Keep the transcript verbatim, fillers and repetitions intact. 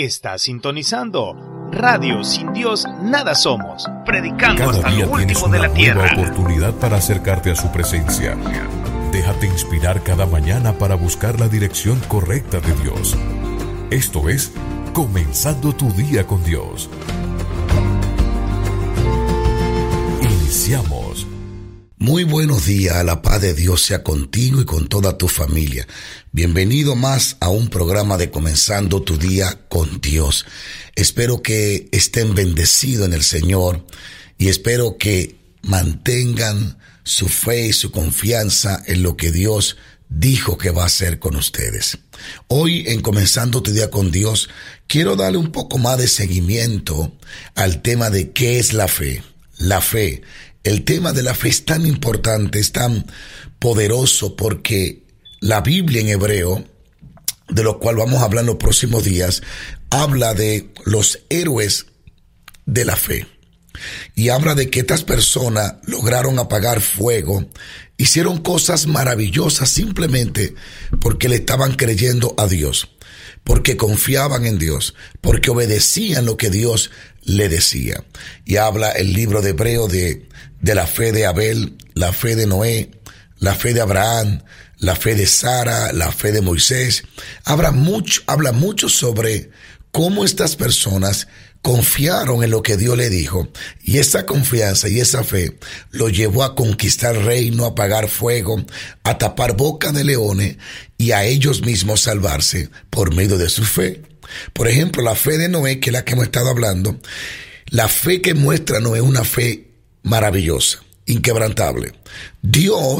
Está sintonizando Radio Sin Dios Nada Somos, predicando Cada hasta día lo último tienes de la una tierra. nueva oportunidad para acercarte a su presencia. Déjate inspirar cada mañana para buscar la dirección correcta de Dios. Esto es Comenzando tu Día con Dios. Iniciamos. Muy buenos días, la paz de Dios sea contigo y con toda tu familia. Bienvenido más a un programa de Comenzando tu Día con Dios. Espero que estén bendecidos en el Señor y espero que mantengan su fe y su confianza en lo que Dios dijo que va a hacer con ustedes. Hoy en Comenzando tu Día con Dios, quiero darle un poco más de seguimiento al tema de qué es la fe. La fe. El tema de la fe es tan importante, es tan poderoso porque la Biblia en hebreo, de lo cual vamos a hablar en los próximos días, habla de los héroes de la fe. Y habla de que estas personas lograron apagar fuego, hicieron cosas maravillosas simplemente porque le estaban creyendo a Dios, porque confiaban en Dios, porque obedecían lo que Dios le decía. Y habla el libro de Hebreo de, de la fe de Abel, la fe de Noé, la fe de Abraham, la fe de Sara, la fe de Moisés. Habla mucho, habla mucho sobre cómo estas personas confiaron en lo que Dios le dijo, y esa confianza y esa fe lo llevó a conquistar reino, a apagar fuego, a tapar boca de leones y a ellos mismos salvarse por medio de su fe. Por ejemplo, la fe de Noé, que es la que hemos estado hablando, la fe que muestra Noé es una fe maravillosa, inquebrantable. Dios